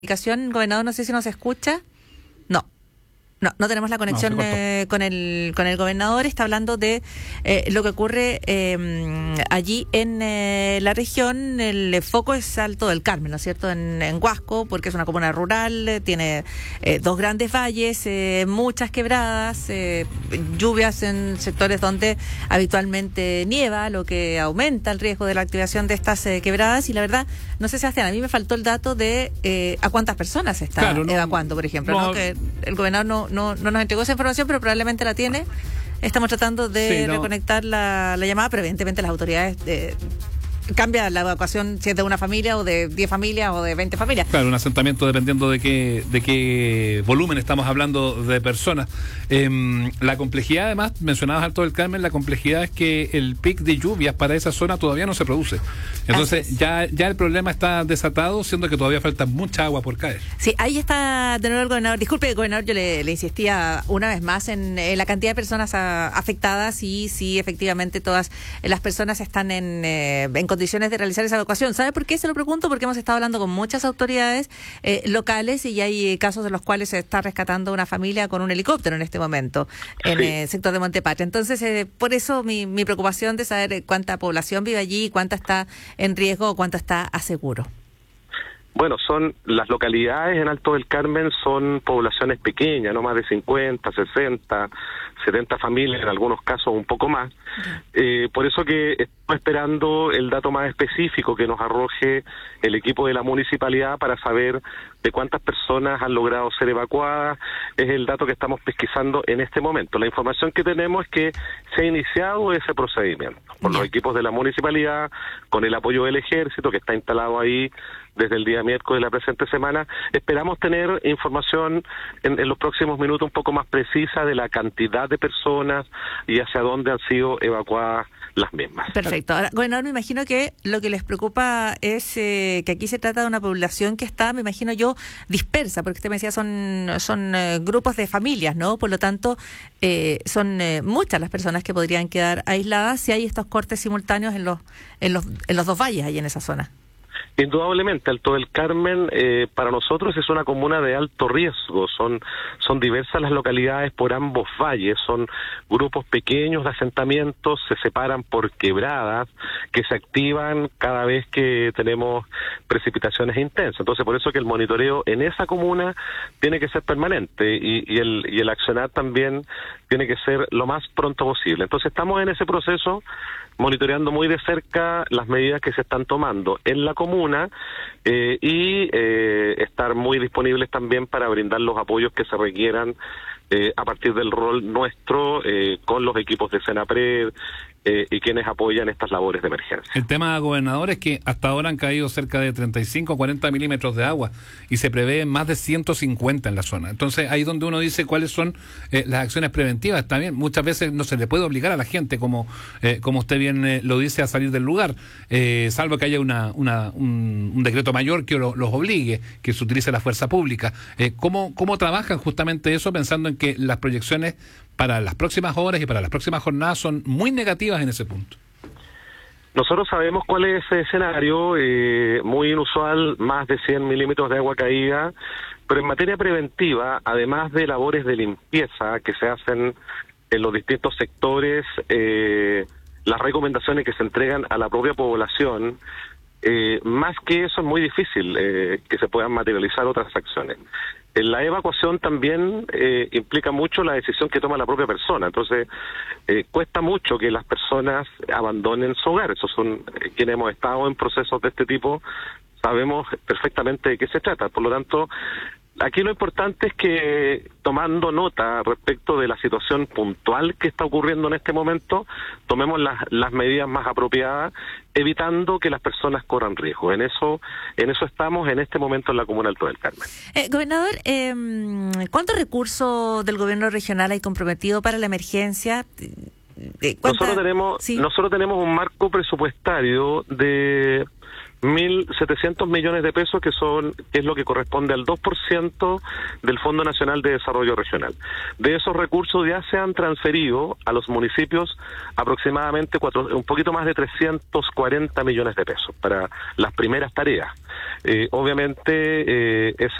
comunicación, gobernador, no sé si nos escucha. No tenemos la conexión con el gobernador. Está hablando de lo que ocurre allí en la región. El foco es Alto del Carmen, ¿no es cierto? En Huasco, porque es una comuna rural, tiene dos grandes valles, muchas quebradas, lluvias en sectores donde habitualmente nieva, lo que aumenta el riesgo de la activación de estas quebradas. Y la verdad, no sé, Sebastián, a mí me faltó el dato de a cuántas personas se está evacuando, por ejemplo, ¿no? Que el gobernador no nos entregó esa información, pero probablemente la tiene. Estamos tratando de reconectar la llamada, pero evidentemente las autoridades cambia la evacuación si es de una familia o de 10 familias o de 20 familias. Claro, un asentamiento dependiendo de qué volumen estamos hablando de personas. La complejidad, además, mencionabas Alto del Carmen, la complejidad es que el pic de lluvias para esa zona todavía no se produce. Entonces ya el problema está desatado, siendo que todavía falta mucha agua por caer. Sí, ahí está de nuevo el gobernador. Disculpe, gobernador, yo le insistía una vez más en la cantidad de personas afectadas y si efectivamente todas las personas están en condiciones de realizar esa evacuación. ¿Sabe por qué se lo pregunto? Porque hemos estado hablando con muchas autoridades locales y hay casos en los cuales se está rescatando una familia con un helicóptero en este momento en el sector de Montepatria. Entonces, por eso mi preocupación de saber cuánta población vive allí, cuánta está en riesgo o cuánta está a seguro. Bueno, son las localidades en Alto del Carmen, son poblaciones pequeñas, no más de 50, 60, 70 familias, en algunos casos un poco más. Por eso que estamos esperando el dato más específico que nos arroje el equipo de la municipalidad para saber de cuántas personas han logrado ser evacuadas. Es el dato que estamos pesquisando en este momento. La información que tenemos es que se ha iniciado ese procedimiento por los equipos de la municipalidad, con el apoyo del ejército que está instalado ahí desde el día miércoles de la presente semana. Esperamos tener información en los próximos minutos un poco más precisa de la cantidad de personas y hacia dónde han sido evacuadas las mismas. Perfecto. Ahora, gobernador, me imagino que lo que les preocupa es que aquí se trata de una población que está, me imagino yo, dispersa, porque usted me decía son grupos de familias, ¿no? Por lo tanto, son muchas las personas que podrían quedar aisladas si hay estos cortes simultáneos en los dos valles ahí en esa zona. Indudablemente, Alto del Carmen para nosotros es una comuna de alto riesgo, son diversas las localidades por ambos valles, son grupos pequeños de asentamientos, se separan por quebradas que se activan cada vez que tenemos precipitaciones intensas. Entonces, por eso que el monitoreo en esa comuna tiene que ser permanente y el accionar también tiene que ser lo más pronto posible. Entonces, estamos en ese proceso monitoreando muy de cerca las medidas que se están tomando en la comuna y estar muy disponibles también para brindar los apoyos que se requieran a partir del rol nuestro con los equipos de Senapred y quienes apoyan estas labores de emergencia. El tema, gobernador, es que hasta ahora han caído cerca de 35 o 40 milímetros de agua y se prevé más de 150 en la zona. Entonces, ahí donde uno dice cuáles son las acciones preventivas. También muchas veces no se le puede obligar a la gente, como usted bien lo dice, a salir del lugar, salvo que haya un decreto mayor que los obligue, que se utilice la fuerza pública. ¿Cómo trabajan justamente eso, pensando en que las proyecciones para las próximas horas y para las próximas jornadas son muy negativas en ese punto? Nosotros sabemos cuál es ese escenario, muy inusual, más de 100 milímetros de agua caída, pero en materia preventiva, además de labores de limpieza que se hacen en los distintos sectores, las recomendaciones que se entregan a la propia población, más que eso es muy difícil que se puedan materializar otras acciones. La evacuación también implica mucho la decisión que toma la propia persona, entonces cuesta mucho que las personas abandonen su hogar. Esos son quienes hemos estado en procesos de este tipo, sabemos perfectamente de qué se trata. Por lo tanto, aquí lo importante es que, tomando nota respecto de la situación puntual que está ocurriendo en este momento, tomemos las medidas más apropiadas, evitando que las personas corran riesgo. En eso estamos en este momento en la comuna Alto del Carmen. Gobernador, ¿cuántos recursos del gobierno regional hay comprometido para la emergencia? Nosotros tenemos un marco presupuestario de 1.700 millones de pesos, que es lo que corresponde al 2% del Fondo Nacional de Desarrollo Regional. De esos recursos ya se han transferido a los municipios aproximadamente un poquito más de 340 millones de pesos para las primeras tareas. Obviamente, ese